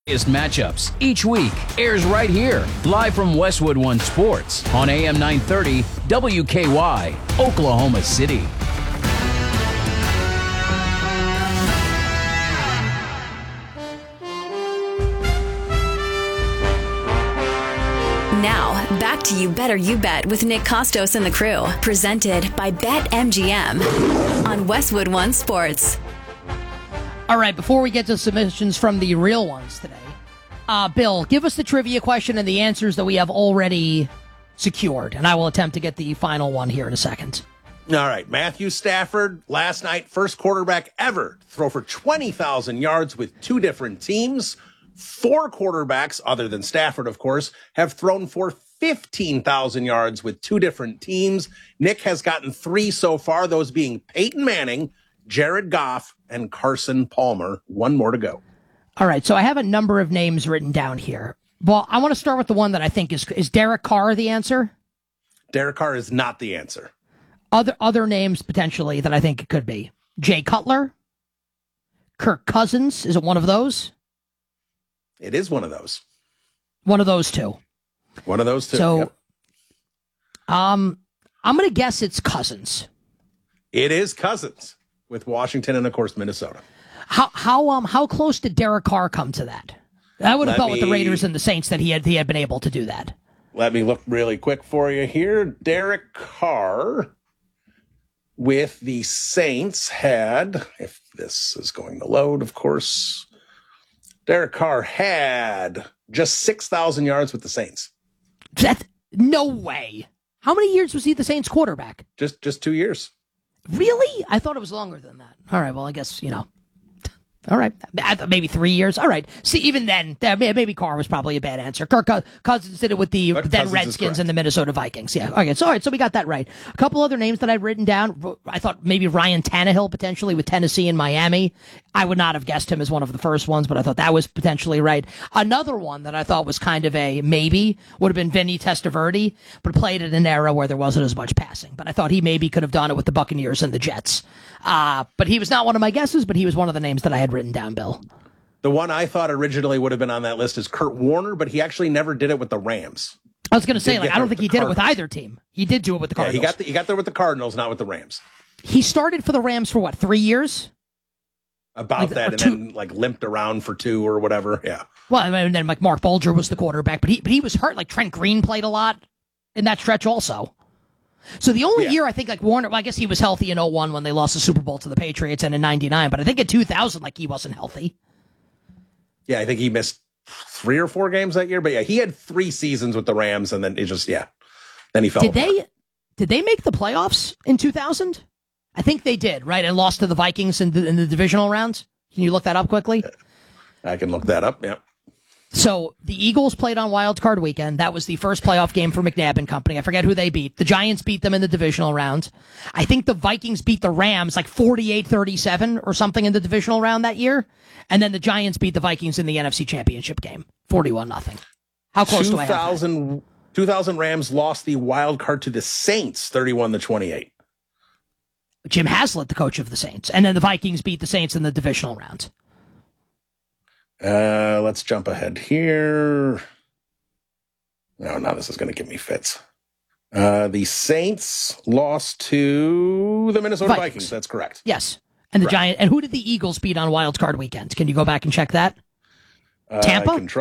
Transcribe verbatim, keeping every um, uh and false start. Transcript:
Matchups each week airs right here, live from Westwood One Sports on A M nine thirty W K Y, Oklahoma City. Now, back to You Better You Bet with Nick Costos and the crew, presented by BetMGM on Westwood One Sports. All right, before we get to submissions from the real ones today, uh, Bill, give us the trivia question and the answers that we have already secured, and I will attempt to get the final one here in a second. All right, Matthew Stafford, last night, first quarterback ever to throw for twenty thousand yards with two different teams. Four quarterbacks, other than Stafford, of course, have thrown for fifteen thousand yards with two different teams. Nick has gotten three so far, those being Peyton Manning, Jared Goff, and Carson Palmer. One more to go. All right, so I have a number of names written down here. Well, I want to start with the one that I think is, is Derek Carr the answer? Derek Carr is not the answer. Other other names potentially that I think it could be. Jay Cutler? Kirk Cousins? Is it one of those? It is one of those. One of those two. One of those two. So, yep. um, I'm going to guess it's Cousins. It is Cousins with Washington and, of course, Minnesota. How how um how close did Derek Carr come to that? I would have Let thought with the me- Raiders and the Saints that he had he had been able to do that. Let me look really quick for you here. Derek Carr with the Saints had, if this is going to load, of course, Derek Carr had just six thousand yards with the Saints. That no way. How many years was he the Saints quarterback? Just just two years. Really? I thought it was longer than that. All right. Well, I guess you know. All right, I thought maybe three years. All right. See, even then, uh, maybe Carr was probably a bad answer. Kirk Cousins did it with the But then Cousins is Redskins correct. and the Minnesota Vikings. Yeah. Okay. So all right. So we got that right. A couple other names that I'd written down. I thought maybe Ryan Tannehill potentially with Tennessee and Miami. I would not have guessed him as one of the first ones, but I thought that was potentially right. Another one that I thought was kind of a maybe would have been Vinny Testaverde, but played in an era where there wasn't as much passing. But I thought he maybe could have done it with the Buccaneers and the Jets. Uh, but he was not one of my guesses, but he was one of the names that I had written down, Bill. The one I thought originally would have been on that list is Kurt Warner, but he actually never did it with the Rams. I was going to say, did like, get I don't there think with he the did it with Cardinals. either team. He did do it with the Yeah, Cardinals. he got the, he got there with the Cardinals, not with the Rams. He started for the Rams for what, three years? About Like, that, or and two- then like limped around for two or whatever. Yeah. Well, and then like Mark Bulger was the quarterback, but he but he was hurt. Like Trent Green played a lot in that stretch also. So the only Yeah. year I think like Warner, well, I guess he was healthy in oh one when they lost the Super Bowl to the Patriots, and in ninety-nine. But I think in two thousand, like he wasn't healthy. Yeah, I think he missed three or four games that year. But yeah, he had three seasons with the Rams, and then it just, yeah. Then he fell Did apart. they did they make the playoffs in two thousand? I think they did, right? And lost to the Vikings in the, in the divisional rounds. Can you look that up quickly? I can look that up, yeah. So the Eagles played on Wild Card Weekend. That was the first playoff game for McNabb and company. I forget who they beat. The Giants beat them in the divisional round. I think the Vikings beat the Rams like forty-eight thirty-seven or something in the divisional round that year. And then the Giants beat the Vikings in the N F C Championship game, forty-one nothing. How close do I have that? two thousand, two thousand Rams lost the wild card to the Saints, thirty-one to twenty-eight. Jim Haslett, the coach of the Saints. And then the Vikings beat the Saints in the divisional round. Uh, let's jump ahead here. No, now this is going to give me fits. Uh, the Saints lost to the Minnesota Vikings. Vikings. That's correct. Yes. And the Correct. Giant. And who did the Eagles beat on Wild Card Weekend? Can you go back and check that? Uh, Tampa? I can try.